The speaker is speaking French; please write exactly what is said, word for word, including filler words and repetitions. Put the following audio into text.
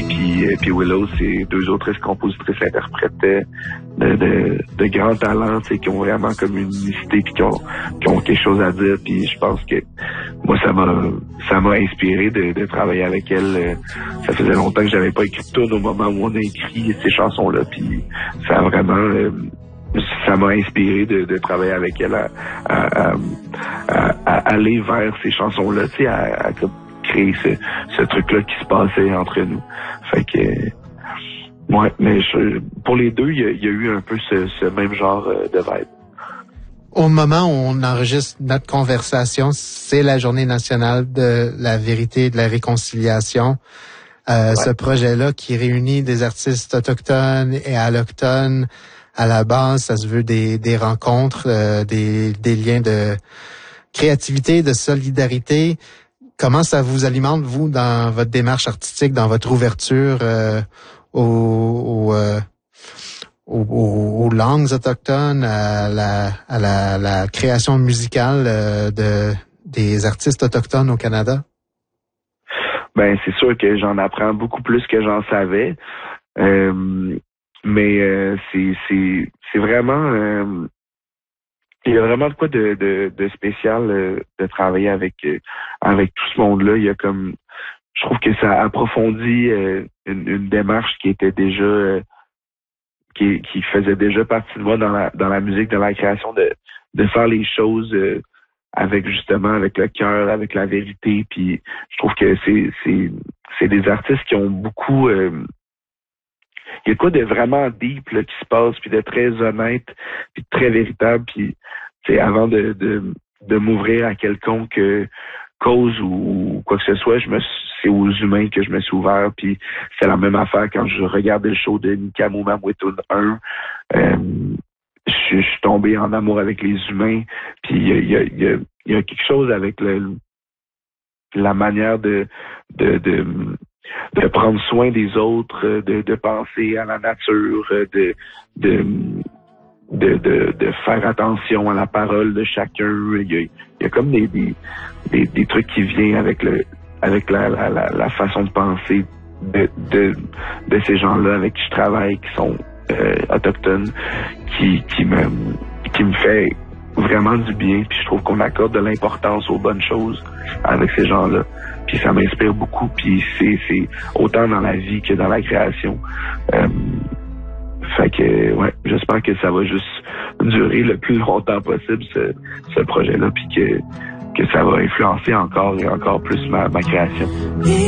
Marie puis, euh, puis Willow, c'est deux autres compositrices interprètes de, de, de grands talents, tu sais, qui ont vraiment comme une unicité puis qui ont, qui ont quelque chose à dire. Puis je pense que moi, ça m'a ça m'a inspiré de, de travailler avec elle. Ça faisait longtemps que j'avais pas écrit de tune au moment où on a écrit ces chansons-là. Puis ça a vraiment... Euh, ça m'a inspiré de, de travailler avec elle à, à, à, à, à aller vers ces chansons-là, tu sais, à, à créer ce, ce truc-là qui se passait entre nous. Fait que, ouais, mais je, pour les deux, il y, y a eu un peu ce, ce même genre de vibe. Au moment où on enregistre notre conversation, c'est la journée nationale de la vérité et de la réconciliation. Euh, ouais. Ce projet-là qui réunit des artistes autochtones et allochtones. À la base, ça se veut des, des rencontres, euh, des, des liens de créativité, de solidarité. Comment ça vous alimente, vous, dans votre démarche artistique, dans votre ouverture euh, aux, aux, euh, aux, aux, aux langues autochtones, à la, à la, la création musicale euh, de des artistes autochtones au Canada? Ben, c'est sûr que j'en apprends beaucoup plus que j'en savais. Euh, Mais euh, c'est c'est c'est vraiment euh, il y a vraiment de quoi de de, de spécial euh, de travailler avec euh, avec tout ce monde-là. Il y a comme je trouve que ça approfondit euh, une, une démarche qui était déjà euh, qui qui faisait déjà partie de moi dans la dans la musique, dans la création, de de faire les choses euh, avec justement avec le cœur, avec la vérité. Puis je trouve que c'est c'est c'est des artistes qui ont beaucoup euh, il y a quoi de vraiment deep là, qui se passe, puis de très honnête, puis de très véritable. Puis, tu sais, avant de, de, de m'ouvrir à quelconque euh, cause ou, ou quoi que ce soit, je me c'est aux humains que je me suis ouvert. Puis c'est la même affaire quand je regardais le show de Nikamu Mamwetun un. Euh, je, je suis tombé en amour avec les humains. Puis il y a, y, a, y, a, y a quelque chose avec le la manière de de, de de prendre soin des autres, de, de penser à la nature, de, de, de, de, de faire attention à la parole de chacun. Il y a, il y a comme des, des, des, des trucs qui viennent avec le, avec la, la, la, la façon de penser de, de, de ces gens-là avec qui je travaille, qui sont euh, autochtones, qui, qui me, qui me fait vraiment du bien. Puis je trouve qu'on accorde de l'importance aux bonnes choses avec ces gens-là. Puis ça m'inspire beaucoup, puis c'est, c'est autant dans la vie que dans la création. Euh, fait que, ouais, j'espère que ça va juste durer le plus longtemps possible, ce, ce projet-là, puis que, que ça va influencer encore et encore plus ma, ma création.